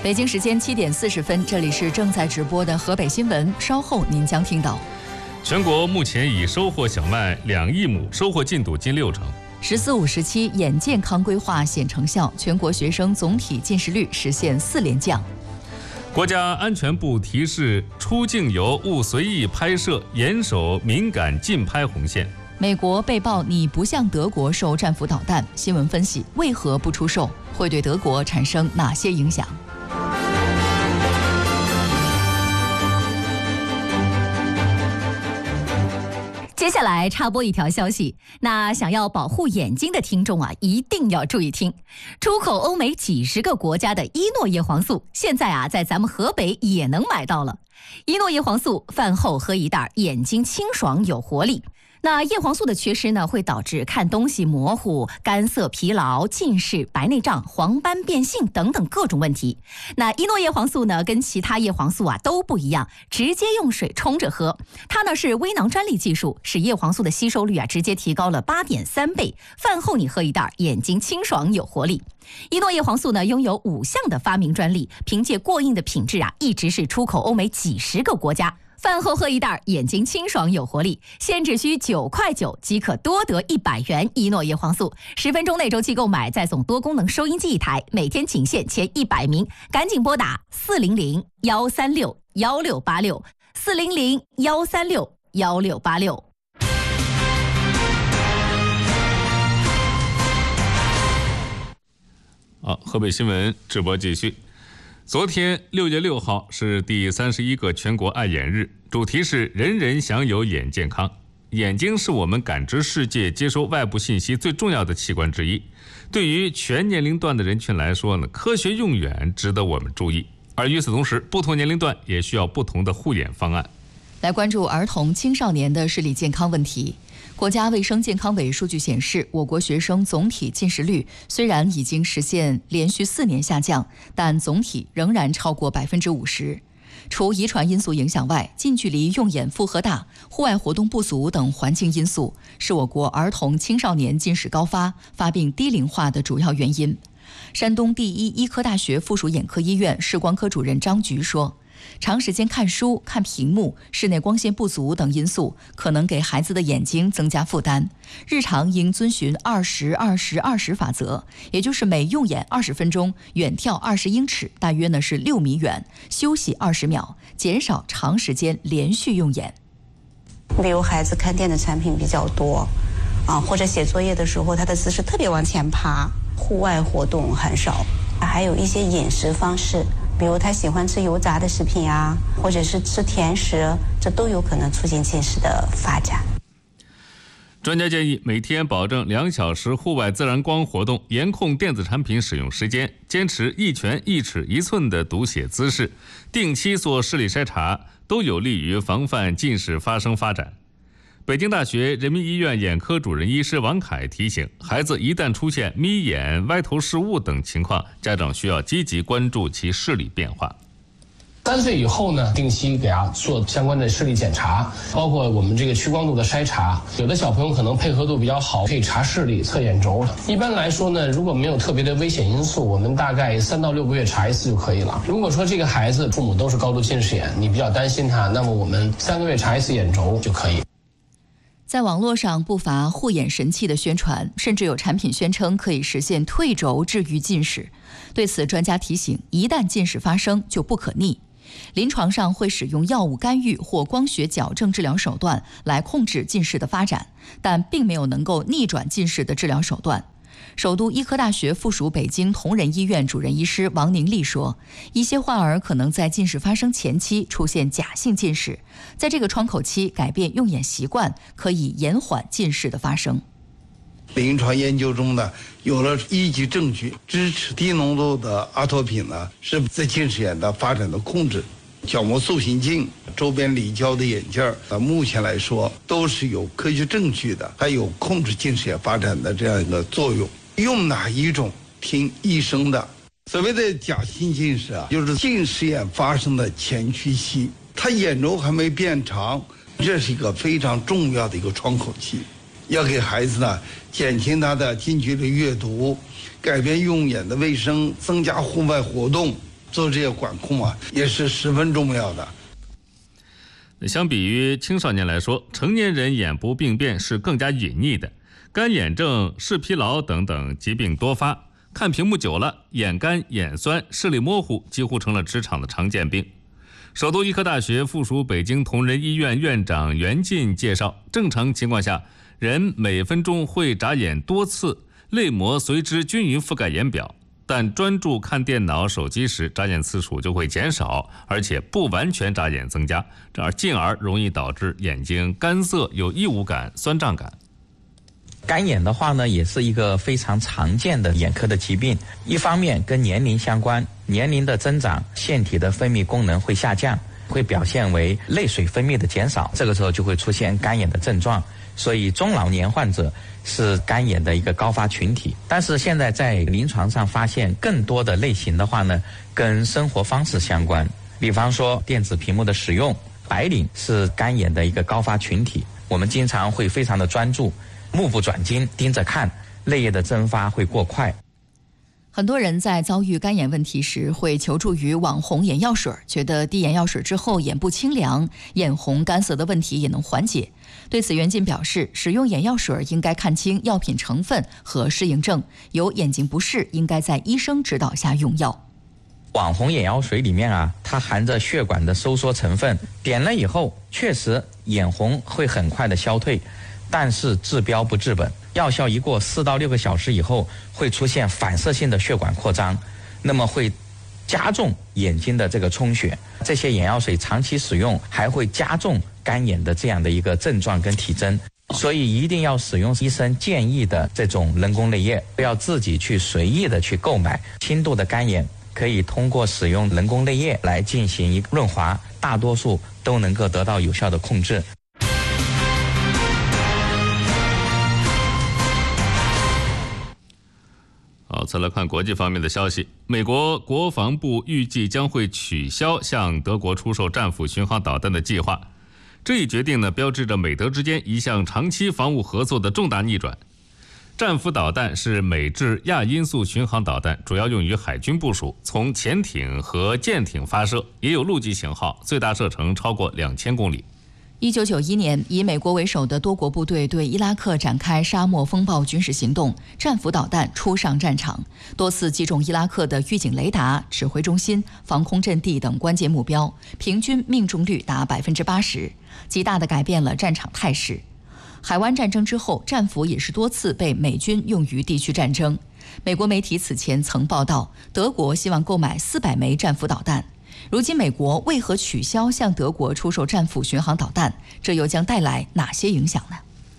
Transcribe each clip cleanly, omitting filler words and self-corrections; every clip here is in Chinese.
北京时间7点40分，这里是正在直播的河北新闻，稍后您将听到。 全国目前已收获小麦2亿亩，收获进度近60%。 14、57眼健康规划显成效，全国学生总体近视率实现4连降。 国家安全部提示：出境游勿随意拍摄，严守敏感禁拍红线。 美国被曝拟不向德国售战斧导弹，新闻分析为何不出售，会对德国产生哪些影响？接下来插播一条消息，那想要保护眼睛的听众啊，一定要注意听。出口欧美几十个国家的伊诺叶黄素，现在啊，在咱们河北也能买到了。伊诺叶黄素饭后喝一袋，眼睛清爽有活力。那叶黄素的缺失呢，会导致看东西模糊、干涩、疲劳、近视、白内障、黄斑变性等等各种问题。那伊诺叶黄素呢，跟其他叶黄素啊都不一样，直接用水冲着喝。它呢是微囊专利技术，使叶黄素的吸收率啊直接提高了8.3倍。饭后你喝一袋，眼睛清爽有活力。伊诺叶黄素呢拥有5项的发明专利，凭借过硬的品质啊，一直是出口欧美几十个国家。饭后喝一袋，眼睛清爽有活力，现只需9.9块即可多得100元伊诺叶黄素。10分钟内周期购买，再送多功能收音机1台，每天仅限前100名，赶紧拨打400-136-1686，400-136-1686。 好，河北新闻直播继续。昨天6月6号是第31个全国爱眼日，主题是人人享有眼健康。眼睛是我们感知世界、接收外部信息最重要的器官之一。对于全年龄段的人群来说呢，科学用眼值得我们注意。而与此同时，不同年龄段也需要不同的护眼方案。 来关注儿童青少年的视力健康问题。国家卫生健康委数据显示，我国学生总体近视率虽然已经实现连续4年下降，但总体仍然超过50%。除遗传因素影响外，近距离用眼负荷大、户外活动不足等环境因素，是我国儿童青少年近视高发、发病低龄化的主要原因。山东第一医科大学附属眼科医院视光科主任张菊说，长时间看书、看屏幕、室内光线不足等因素，可能给孩子的眼睛增加负担。日常应遵循20-20-20法则，也就是每用眼20分钟，远眺20英尺，大约呢是6米远，休息20秒，减少长时间连续用眼。 比如孩子看电子产品比较多，或者写作业的时候，他的姿势特别往前趴，户外活动很少，还有一些饮食方式。比如他喜欢吃油炸的食品啊，或者是吃甜食，这都有可能促进近视的发展。 专家建议每天保证2小时户外自然光活动，严控电子产品使用时间，坚持1拳1尺1寸的读写姿势，定期做视力筛查，都有利于防范近视发展。北京大学人民医院眼科主任医师王凯提醒，孩子一旦出现眯眼、歪头视物等情况，家长需要积极关注其视力变化。 3岁以后呢，定期给他做相关的视力检查，包括我们这个屈光度的筛查。有的小朋友可能配合度比较好，可以查视力、测眼轴。一般来说呢，如果没有特别的危险因素，我们大概3到6个月查一次就可以了。如果说这个孩子父母都是高度近视眼，你比较担心他，那么我们3个月查一次眼轴就可以。 在网络上不乏护眼神器的宣传，甚至有产品宣称可以实现退轴治愈近视。对此，专家提醒，一旦近视发生就不可逆。临床上会使用药物干预或光学矫正治疗手段来控制近视的发展，但并没有能够逆转近视的治疗手段。首都医科大学附属北京同仁医院主任医师王宁丽说，一些患儿可能在近视发生前期出现假性近视，在这个窗口期改变用眼习惯，可以延缓近视的发生。 临床研究中呢，有了依据证据支持低浓度的阿托品呢是在近视眼的发展的控制。角膜塑形镜、周边离焦的眼镜目前来说都是有科学证据的，它有控制近视眼发展的这样一个作用。用哪一种听医生的。所谓的假性近视就是近视眼发生的前驱期，它眼轴还没变长，这是一个非常重要的一个窗口期。要给孩子呢减轻他的近距离阅读，改变用眼的卫生，增加户外活动， 做这些管控啊，也是十分重要的。 相比于青少年来说，成年人眼部病变是更加隐匿的，干眼症、视疲劳等等疾病多发，看屏幕久了，眼干、眼酸、视力模糊几乎成了职场的常见病。首都医科大学附属北京同仁医院院长袁进介绍，正常情况下，人每分钟会眨眼多次，泪膜随之均匀覆盖眼表。但专注看电脑、手机时，眨眼次数就会减少，而且不完全眨眼增加，进而容易导致眼睛干涩、有异物感、酸胀感。 干眼的话呢，也是一个非常常见的眼科的疾病。一方面跟年龄相关，年龄的增长，腺体的分泌功能会下降，会表现为泪水分泌的减少，这个时候就会出现干眼的症状。所以中老年患者是干眼的一个高发群体。但是现在在临床上发现更多的类型的话呢，跟生活方式相关，比方说电子屏幕的使用，白领是干眼的一个高发群体，我们经常会非常的专注，目不转睛盯着看，泪液的蒸发会过快。 很多人在遭遇干眼问题时会求助于网红眼药水，觉得滴眼药水之后眼部清凉，眼红干涩的问题也能缓解。对此，袁进表示，使用眼药水应该看清药品成分和适应症，有眼睛不适应该在医生指导下用药。 网红眼药水里面啊，它含着血管的收缩成分，点了以后确实眼红会很快的消退，但是治标不治本，药效一过4到6个小时以后，会出现反射性的血管扩张，那么会加重眼睛的这个充血。这些眼药水长期使用还会加重干眼的这样的一个症状跟体征，所以一定要使用医生建议的这种人工泪液，不要自己去随意的去购买。轻度的干眼可以通过使用人工泪液来进行一个润滑，大多数都能够得到有效的控制。 好，再来看国际方面的消息。美国国防部预计将会取消向德国出售战斧巡航导弹的计划。这一决定呢，标志着美德之间一项长期防务合作的重大逆转。战斧导弹是美制亚音速巡航导弹，主要用于海军部署，从潜艇和舰艇发射，也有陆基型号，最大射程超过2000公里。 1991年，以美国为首的多国部队对伊拉克展开沙漠风暴军事行动，战斧导弹初上战场，多次击中伊拉克的预警雷达、指挥中心、防空阵地等关键目标，平均命中率达80%，极大地改变了战场态势。海湾战争之后，战斧也是多次被美军用于地区战争。美国媒体此前曾报道，德国希望购买400枚战斧导弹。如今美国为何取消向德国出售战斧巡航导弹？这又将带来哪些影响呢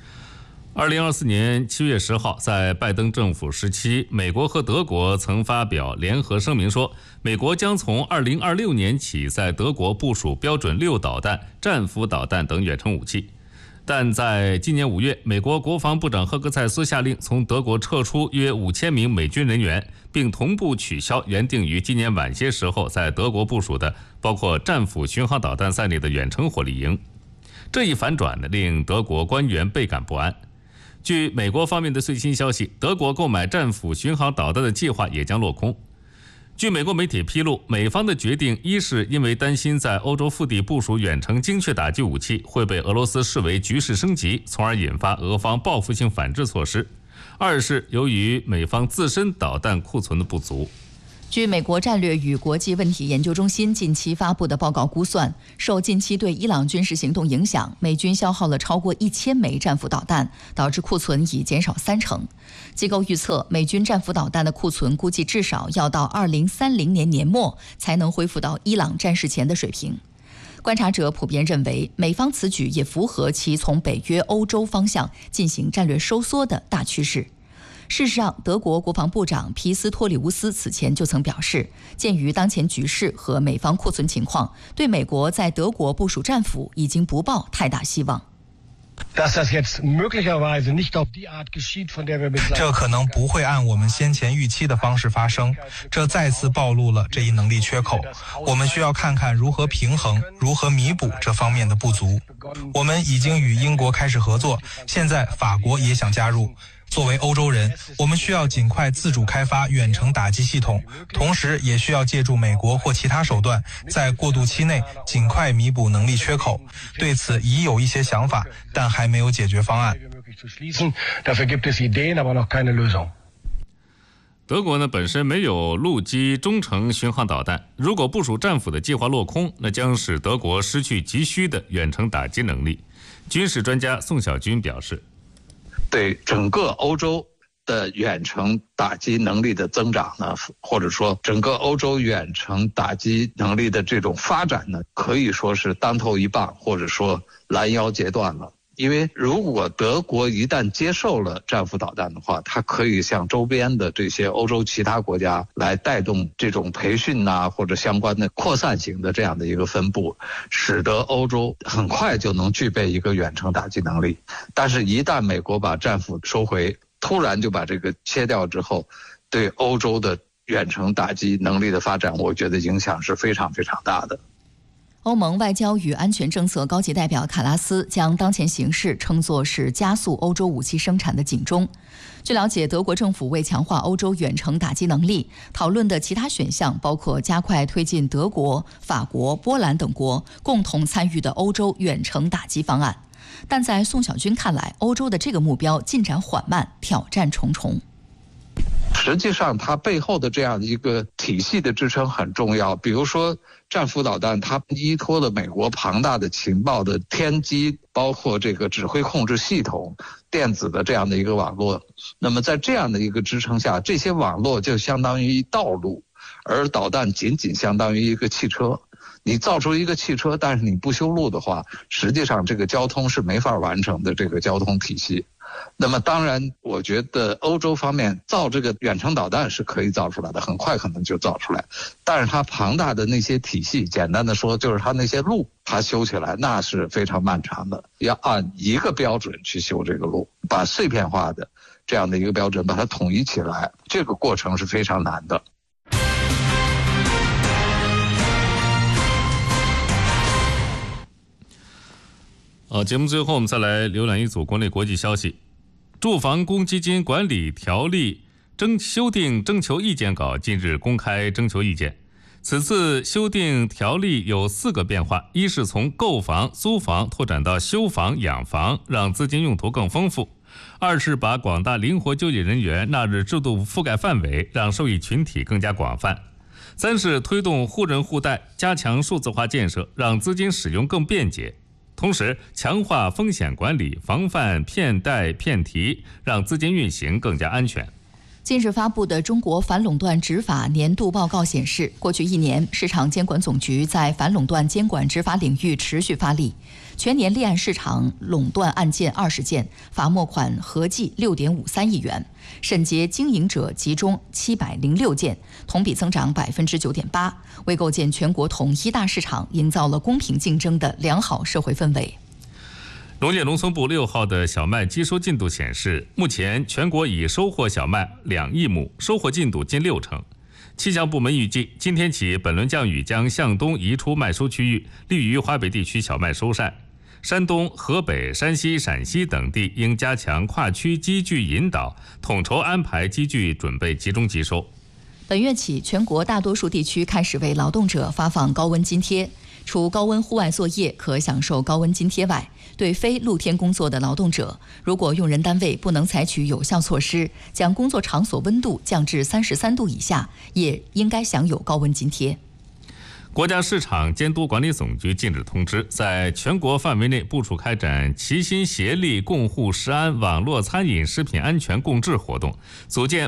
？2024年7月10号，在拜登政府时期，美国和德国曾发表联合声明说，美国将从2026年起在德国部署标准6导弹、战斧导弹等远程武器。但在今年5月，美国国防部长赫克塞斯下令从德国撤出约5000名美军人员，并同步取消原定于今年晚些时候在德国部署的包括战斧巡航导弹在内的远程火力营。这一反转令德国官员倍感不安。据美国方面的最新消息，德国购买战斧巡航导弹的计划也将落空。据美国媒体披露，美方的决定一是因为担心在欧洲腹地部署远程精确打击武器会被俄罗斯视为局势升级，从而引发俄方报复性反制措施；二是由于美方自身导弹库存的不足。 据美国战略与国际问题研究中心近期发布的报告估算，受近期对伊朗军事行动影响，美军消耗了超过1000枚战斧导弹，导致库存已减少30%。机构预测，美军战斧导弹的库存估计至少要到2030年年末才能恢复到伊朗战事前的水平。观察者普遍认为，美方此举也符合其从北约欧洲方向进行战略收缩的大趋势。事实上，德国国防部长皮斯托里乌斯此前就曾表示，鉴于当前局势和美方库存情况，对美国在德国部署战斧已经不抱太大希望。 这可能不会按我们先前预期的方式发生，这再次暴露了这一能力缺口。我们需要看看如何平衡、如何弥补这方面的不足。我们已经与英国开始合作，现在法国也想加入。 作为欧洲人，我们需要尽快自主开发远程打击系统，同时也需要借助美国或其他手段，在过渡期内尽快弥补能力缺口。对此已有一些想法，但还没有解决方案。 德国呢本身没有陆基中程巡航导弹，如果部署战斧的计划落空，那将使德国失去急需的远程打击能力。军事专家宋小军表示， 对整个欧洲的远程打击能力的增长呢，或者说整个欧洲远程打击能力的这种发展呢，可以说是当头一棒，或者说拦腰截断了。因为如果德国一旦接受了战斧导弹的话，它可以向周边的这些欧洲其他国家来带动这种培训或者相关的扩散型的这样的一个分布，使得欧洲很快就能具备一个远程打击能力。但是一旦美国把战斧收回，突然就把这个切掉之后，对欧洲的远程打击能力的发展，我觉得影响是非常非常大的。 欧盟外交与安全政策高级代表卡拉斯将当前形势称作是加速欧洲武器生产的警钟。据了解，德国政府为强化欧洲远程打击能力，讨论的其他选项包括加快推进德国、法国、波兰等国共同参与的欧洲远程打击方案。但在宋小军看来，欧洲的这个目标进展缓慢，挑战重重。 实际上它背后的这样一个体系的支撑很重要，比如说战斧导弹，它依托了美国庞大的情报的天机，包括这个指挥控制系统、电子的这样的一个网络。那么在这样的一个支撑下，这些网络就相当于道路，而导弹仅仅相当于一个汽车。你造出一个汽车，但是你不修路的话，实际上这个交通是没法完成的，这个交通体系。那么当然我觉得欧洲方面造这个远程导弹是可以造出来的，很快可能就造出来，但是它庞大的那些体系，简单的说就是它那些路，它修起来那是非常漫长的，要按一个标准去修这个路，把碎片化的这样的一个标准把它统一起来，这个过程是非常难的。 节目最后我们再来浏览一组国内国际消息。住房公积金管理条例修订征求意见稿近日公开征求意见。此次修订条例有4个变化：一是从购房、租房拓展到修房、养房，让资金用途更丰富；二是把广大灵活就业人员纳入制度覆盖范围，让受益群体更加广泛；三是推动户人户贷，加强数字化建设，让资金使用更便捷。同时强化风险管理，防范骗贷骗提，让资金运行更加安全。 近日发布的中国反垄断执法年度报告显示，过去1年，市场监管总局在反垄断监管执法领域持续发力，全年立案市场垄断案件20件，罚没款合计6.53亿元，审结经营者集中706件，同比增长9.8%，为构建全国统一大市场营造了公平竞争的良好社会氛围。 农业农村部6号的小麦机收进度显示，目前全国已收获小麦2亿亩，收获进度近60%。气象部门预计，今天起本轮降雨将向东移出麦收区域，利于华北地区小麦收晒。山东、河北、山西、陕西等地应加强跨区机具引导，统筹安排机具准备集中集收。 本月起，全国大多数地区开始为劳动者发放高温津贴。除高温户外作业可享受高温津贴外，对非露天工作的劳动者，如果用人单位不能采取有效措施，将工作场所温度降至33度以下，也应该享有高温津贴。 国家市场监督管理总局近日通知，在全国范围内部署开展齐心协力共护食安网络餐饮食品安全共治活动，组建